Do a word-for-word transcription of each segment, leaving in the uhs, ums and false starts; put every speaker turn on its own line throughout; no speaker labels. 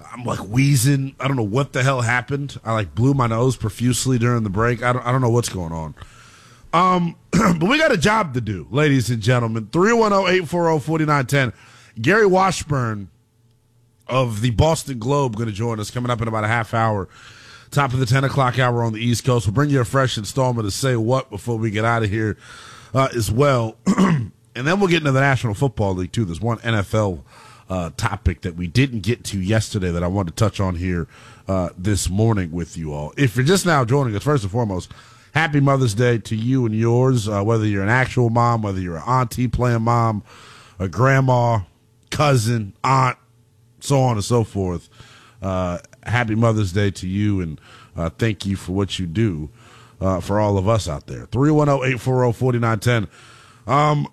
I'm like wheezing. I don't know what the hell happened. I like blew my nose profusely during the break. I don't, I don't know what's going on. Um, but we got a job to do, ladies and gentlemen. three one zero, eight four zero, four nine one zero. Gary Washburn of the Boston Globe going to join us coming up in about a half hour. Top of the ten o'clock hour on the East Coast. We'll bring you a fresh installment of Say What before we get out of here uh, as well. And then we'll get into the National Football League, too. There's one N F L uh, topic that we didn't get to yesterday that I wanted to touch on here uh, this morning with you all. If you're just now joining us, first and foremost, happy Mother's Day to you and yours, uh, whether you're an actual mom, whether you're an auntie playing mom, a grandma, cousin, aunt, so on and so forth. Uh, happy Mother's Day to you, and uh, thank you for what you do uh, for all of us out there. three one zero, eight four zero, four nine one zero. Um,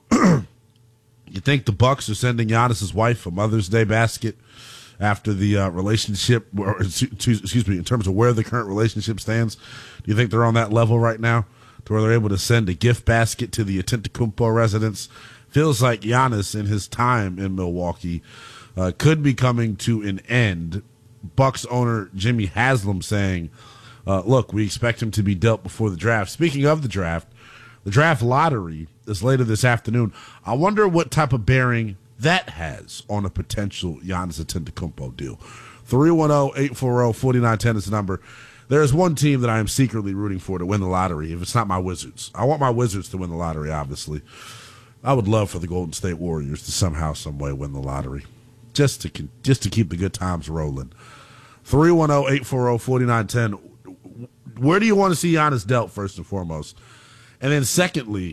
you think the Bucks are sending Giannis's wife a Mother's Day basket after the uh, relationship, or, excuse me, in terms of where the current relationship stands? Do you think they're on that level right now to where they're able to send a gift basket to the Antetokounmpo residence? Feels like Giannis in his time in Milwaukee uh, could be coming to an end. Bucks owner Jimmy Haslam saying, uh, look, we expect him to be dealt before the draft. Speaking of the draft, the draft lottery is later this afternoon. I wonder what type of bearing that has on a potential Giannis Antetokounmpo deal. three one zero, eight four zero, four nine one zero is the number. There is one team that I am secretly rooting for to win the lottery, if it's not my Wizards. I want my Wizards to win the lottery, obviously. I would love for the Golden State Warriors to somehow, some way win the lottery, just to just to keep the good times rolling. three one zero, eight four zero, four nine one zero. Where do you want to see Giannis dealt, first and foremost? And then secondly,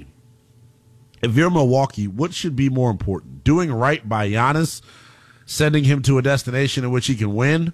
if you're Milwaukee, what should be more important? Doing right by Giannis, sending him to a destination in which he can win,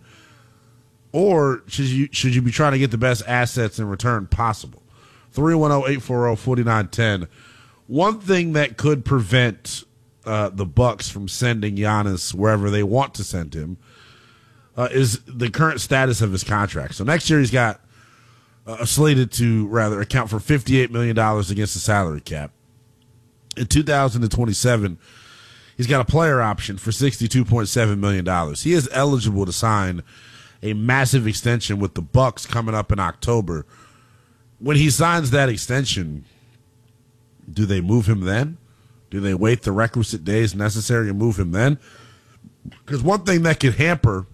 or should you should you be trying to get the best assets in return possible? three one zero, eight four zero, four nine one zero. One thing that could prevent uh, the Bucks from sending Giannis wherever they want to send him uh, is the current status of his contract. So next year he's got uh, slated to rather account for fifty-eight million dollars against the salary cap. In two thousand twenty-seven, he's got a player option for sixty-two point seven million dollars. He is eligible to sign a massive extension with the Bucks coming up in October. When he signs that extension, do they move him then? Do they wait the requisite days necessary and move him then? Because one thing that could hamper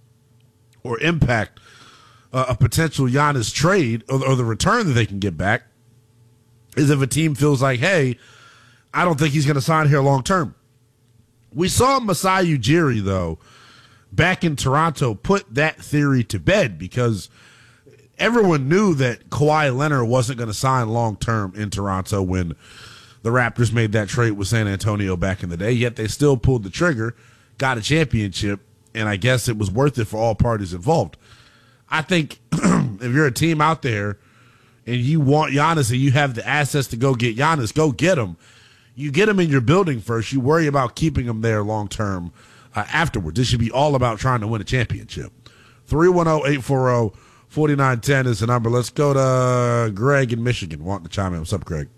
or impact uh, a potential Giannis trade or, or the return that they can get back is if a team feels like, hey, I don't think he's going to sign here long term. We saw Masai Ujiri, though, back in Toronto, put that theory to bed because everyone knew that Kawhi Leonard wasn't going to sign long term in Toronto when the Raptors made that trade with San Antonio back in the day, yet they still pulled the trigger, got a championship, and I guess it was worth it for all parties involved. I think if you're a team out there and you want Giannis and you have the assets to go get Giannis, go get him. You get him in your building first. You worry about keeping him there long term uh, afterwards. This should be all about trying to win a championship. three one zero, eight four zero, four nine one zero is the number. Let's go to Greg in Michigan wanting to chime in. What's up, Greg?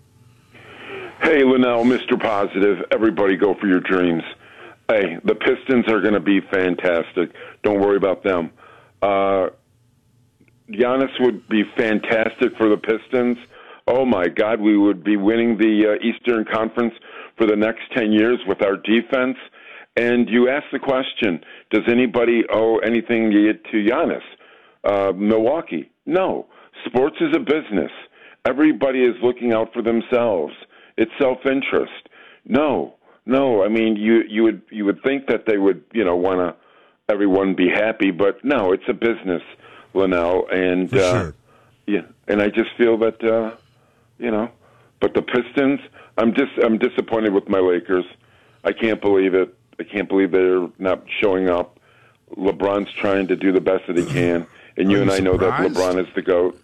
Hey, Linnell, Mister Positive. Everybody go for your dreams. Hey, the Pistons are going to be fantastic. Don't worry about them. Uh, Giannis would be fantastic for the Pistons. Oh, my God, we would be winning the uh, Eastern Conference for the next ten years with our defense. And you ask the question, does anybody owe anything to Giannis? Uh, Milwaukee? No. Sports is a business. Everybody is looking out for themselves. It's self-interest. No. No, I mean, you, you would you would think that they would, you know, want to everyone be happy, but no, it's a business, Linnell, and
For
uh,
sure.
yeah, and I just feel that, uh, you know, but the Pistons, I'm just I'm disappointed with my Lakers. I can't believe it. I can't believe they're not showing up. LeBron's trying to do the best that he can, and you,
you
and I know that
surprised?
LeBron is the GOAT.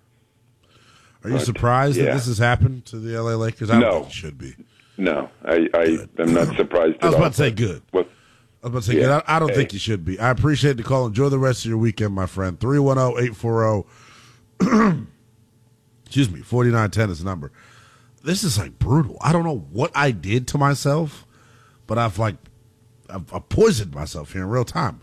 Are you
But,
surprised
yeah.
that this has happened to the L A Lakers? I don't
No.
think it should be.
No, I, I am not surprised at
I was
all.
about to say good.
With,
I was about to say
Yeah.
good. I, I don't
Hey.
think you should be. I appreciate the call. Enjoy the rest of your weekend, my friend. three one zero, eight four zero Excuse me, forty-nine ten is the number. This is like brutal. I don't know what I did to myself, but I've like I've, I've poisoned myself here in real time.